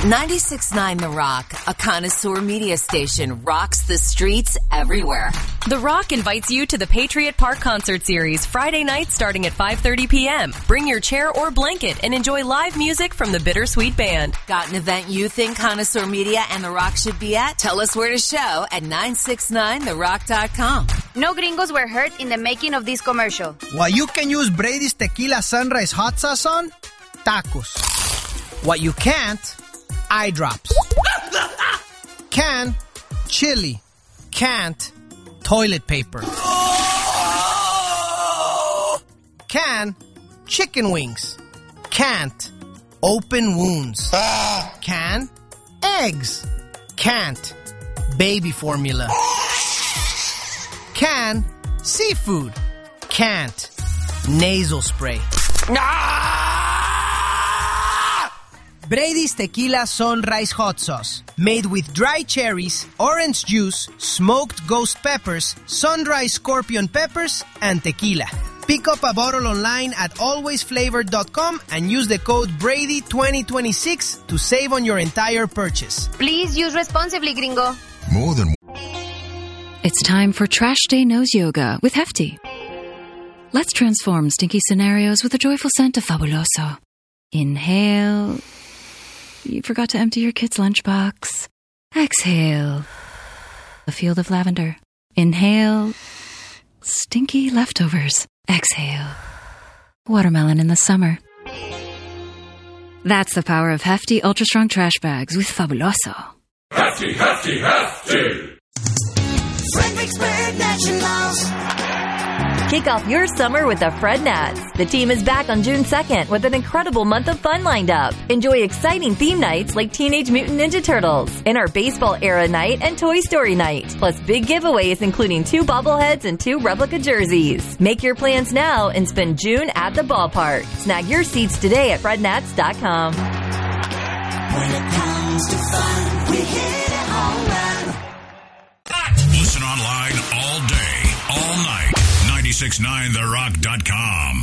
96.9 The Rock, a connoisseur media station, rocks the streets everywhere. The Rock invites you to the Patriot Park Concert Series Friday night starting at 5:30 p.m. Bring your chair or blanket and enjoy live music from the Bittersweet Band. Got an event you think Connoisseur Media and The Rock should be at? Tell us where to show at 969therock.com. No gringos were hurt in the making of this commercial. What you can use Brady's Tequila Sunrise hot sauce on? Tacos. What you can't? Eye drops. Can, chili. Can't, toilet paper. Can, chicken wings. Can't, open wounds. Can, eggs. Can't, baby formula. Can, seafood. Can't, nasal spray. Brady's Tequila Sunrise Hot Sauce. Made with dry cherries, orange juice, smoked ghost peppers, sunrise scorpion peppers, and tequila. Pick up a bottle online at alwaysflavored.com and use the code Brady2026 to save on your entire purchase. Please use responsibly, gringo. More than... It's time for Trash Day Nose Yoga with Hefty. Let's transform stinky scenarios with a joyful scent of Fabuloso. Inhale. You forgot to empty your kid's lunchbox. Exhale. A field of lavender. Inhale. Stinky leftovers. Exhale. Watermelon in the summer. That's the power of Hefty Ultra Strong Trash Bags with Fabuloso. Hefty, Hefty, Hefty! Fredericksburg Nationals. Kick off your summer with the Fred Nats. The team is back on June 2nd with an incredible month of fun lined up. Enjoy exciting theme nights like Teenage Mutant Ninja Turtles, in our baseball era night, and Toy Story night. Plus big giveaways including 2 bobbleheads and 2 replica jerseys. Make your plans now and spend June at the ballpark. Snag your seats today at frednats.com. When it comes to fun, we hit it home run. Listen online all day, all night. 969therock.com.